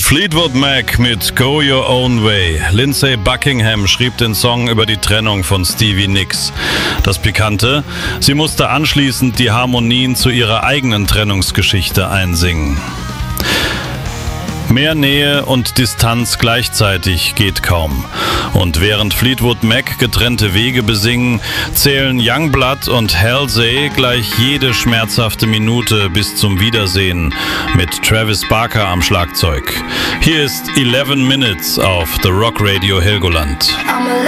Fleetwood Mac mit Go Your Own Way. Lindsey Buckingham schrieb den Song über die Trennung von Stevie Nicks. Das Pikante: Sie musste anschließend die Harmonien zu ihrer eigenen Trennungsgeschichte einsingen. Mehr Nähe und Distanz gleichzeitig geht kaum. Und während Fleetwood Mac getrennte Wege besingen, zählen Youngblood und Halsey gleich jede schmerzhafte Minute bis zum Wiedersehen mit Travis Barker am Schlagzeug. Hier ist 11 Minutes auf The Rock Radio Helgoland.